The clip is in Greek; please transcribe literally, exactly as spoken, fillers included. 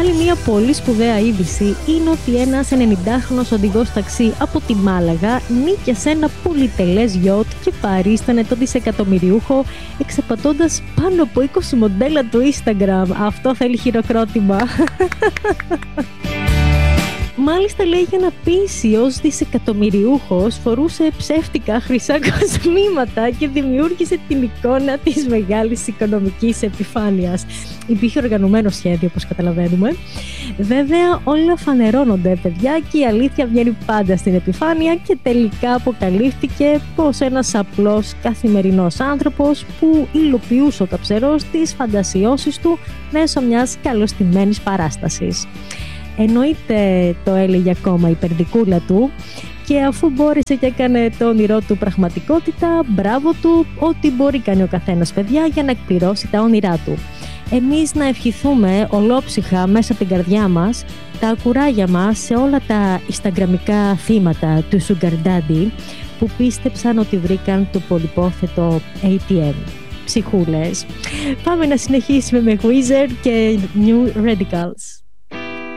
Άλλη μια πολύ σπουδαία είδηση είναι ότι ένας ενενηντάχρονος οδηγός ταξί από τη Μάλαγα νίκιασε ένα πολυτελές γιότ και παρίστανε τον δισεκατομμυριούχο εξαπατώντας πάνω από είκοσι μοντέλα του Instagram. Αυτό θέλει χειροκρότημα. Μάλιστα λέει για να πείσει ως δισεκατομμυριούχος φορούσε ψεύτικα χρυσά κοσμήματα και δημιούργησε την εικόνα της μεγάλης οικονομικής επιφάνειας. Υπήρχε οργανωμένο σχέδιο, όπως καταλαβαίνουμε. Βέβαια όλα φανερώνονται, παιδιά, και η αλήθεια βγαίνει πάντα στην επιφάνεια και τελικά αποκαλύφθηκε πως ένας απλός καθημερινός άνθρωπος που υλοποιούσε ο καψερός τις φαντασιώσεις του μέσω μιας καλωστημένης παράστασης. Εννοείται, το έλεγε ακόμα η περδικούλα του, και αφού μπόρεσε και έκανε το όνειρό του πραγματικότητα, μπράβο του, ό,τι μπορεί κάνει ο καθένας, παιδιά, για να εκπληρώσει τα όνειρά του. Εμείς να ευχηθούμε ολόψυχα μέσα από την καρδιά μας τα κουράγια μας σε όλα τα ισταγκραμικά θύματα του Sugar Daddy που πίστεψαν ότι βρήκαν το πολυπόθετο έι τι εμ. Ψυχούλες. Πάμε να συνεχίσουμε με Weezer και New Radicals.